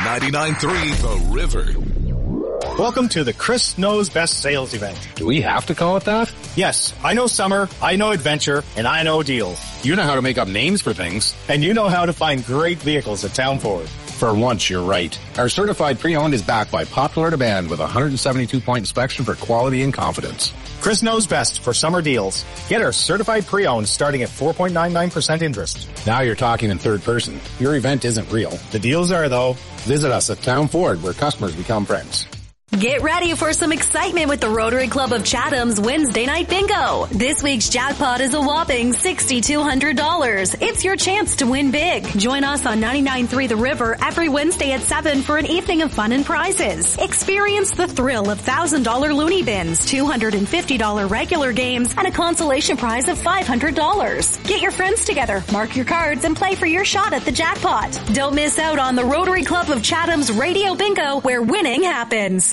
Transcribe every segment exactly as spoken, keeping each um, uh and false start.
ninety-nine point three The River. Welcome to the Chris Knows Best sales event. Do we have to call it that? Yes, I know summer, I know adventure, and I know deals. You know how to make up names for things. And you know how to find great vehicles at Town Ford. For once, you're right. Our certified pre-owned is backed by popular demand with a one hundred seventy-two point inspection for quality and confidence. Chris Knows Best for summer deals. Get our certified pre-owned starting at four point nine nine percent interest. Now you're talking in third person. Your event isn't real. The deals are, though. Visit us at Town Ford, where customers become friends. Get ready for some excitement with the Rotary Club of Chatham's Wednesday Night Bingo. This week's jackpot is a whopping six thousand two hundred dollars. It's your chance to win big. Join us on ninety-nine point three The River every Wednesday at seven for an evening of fun and prizes. Experience the thrill of one thousand dollars loony bins, two hundred fifty dollars regular games, and a consolation prize of five hundred dollars. Get your friends together, mark your cards, and play for your shot at the jackpot. Don't miss out on the Rotary Club of Chatham's Radio Bingo, where winning happens.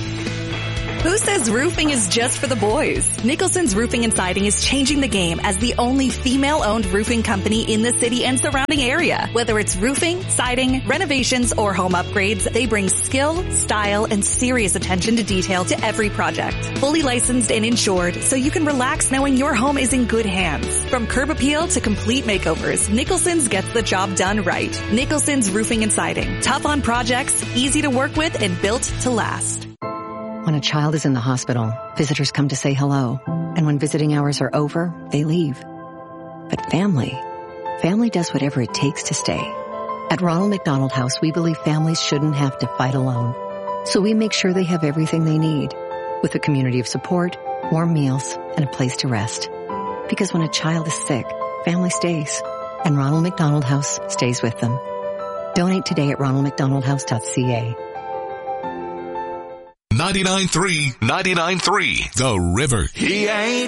Who says roofing is just for the boys? Nicholson's Roofing and Siding is changing the game as the only female-owned roofing company in the city and surrounding area. Whether it's roofing, siding, renovations, or home upgrades, they bring skill, style, and serious attention to detail to every project. Fully licensed and insured, so you can relax knowing your home is in good hands. From curb appeal to complete makeovers, Nicholson's gets the job done right. Nicholson's Roofing and Siding. Tough on projects, easy to work with, and built to last. When a child is in the hospital, visitors come to say hello. And when visiting hours are over, they leave. But family, family does whatever it takes to stay. At Ronald McDonald House, we believe families shouldn't have to fight alone. So we make sure they have everything they need, with a community of support, warm meals, and a place to rest. Because when a child is sick, family stays. And Ronald McDonald House stays with them. Donate today at ronald mcdonald house dot c a. ninety-nine point three, ninety-nine point three The River. He ain't